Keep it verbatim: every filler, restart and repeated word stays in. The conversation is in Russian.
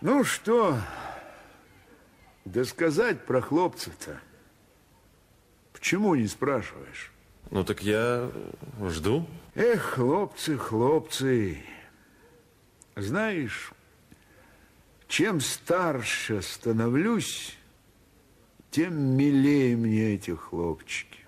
Ну что, да сказать про хлопца-то? Почему не спрашиваешь? Ну так я жду. Эх, хлопцы, хлопцы. Знаешь, чем старше становлюсь, тем милее мне эти хлопчики.